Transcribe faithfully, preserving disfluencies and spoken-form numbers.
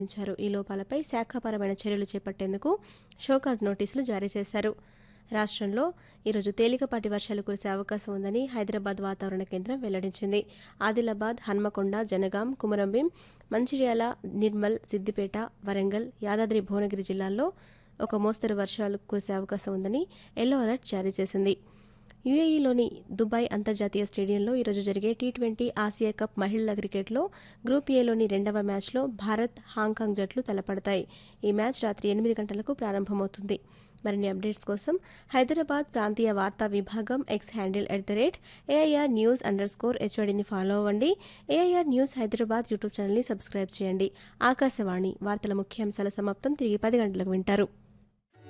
ఉంచారు. ఈ లోపాలపై శాఖాపరమైన చర్యలు చేపట్టేందుకు షోకాజ్ నోటీసులు జారీ చేశారు. రాష్ట్రంలో ఈరోజు తేలికపాటి వర్షాలు కురిసే అవకాశం ఉందని హైదరాబాద్ వాతావరణ కేంద్రం వెల్లడించింది. ఆదిలాబాద్, హన్మకొండ, జనగాం, కుమరంభీం, మంచిర్యాల, నిర్మల్, సిద్దిపేట, వరంగల్, యాదాద్రి భువనగిరి జిల్లాల్లో ఒక మోస్తరు వర్షాలు కురిసే అవకాశం ఉందని ఎల్లో అలర్ట్ జారీ చేసింది. యూఏఈలోని దుబాయ్ అంతర్జాతీయ స్టేడియంలో ఈరోజు జరిగే టీ ట్వంటీ ఆసియా కప్ మహిళల క్రికెట్లో గ్రూప్ ఏలోని రెండవ మ్యాచ్లో భారత్, హాంకాంగ్ జట్లు తలపడతాయి. ఈ మ్యాచ్ రాత్రి ఎనిమిది గంటలకు ప్రారంభమవుతుంది. మరిన్ని అప్డేట్స్ కోసం హైదరాబాద్ ప్రాంతీయ వార్తా విభాగం X handle at the rate AIR news under score హెచ్ఓడిని follow అవ్వండి. ఏఐఆర్ న్యూస్ హైదరాబాద్ యూట్యూబ్ ఛానల్ని సబ్స్క్రైబ్ చేయండి. ఆకాశవాణి వార్తల ముఖ్యాంశాల సమాప్తం. తిరిగి పది గంటలకు వింటారు.